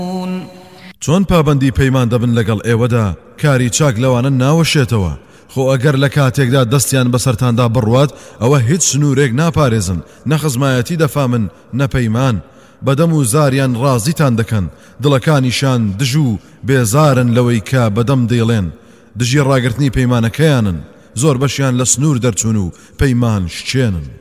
چۆن پابەندی پەیمان دەبن لەگەڵ ئێوەدا کاری چاک لەوانە ناوەشێتەوە خۆ ئەگەر لە کاتێکدا دەستیان بەسەرتاندا بڕوات ئەوە هیچ سنوورێک ناپارێزن نەخزمایەتی دەفامن نەپەیمان بەدەم و زاریان ڕازیتان دەکەن دڵەکانیشان دژ و بێزارن لەوەی کە بەدەم دێڵێن دژی ڕاگرتنی پەیمانەکەیانن زۆر بەشیان لە سنوور دەرچوون و پەیمان شچێنن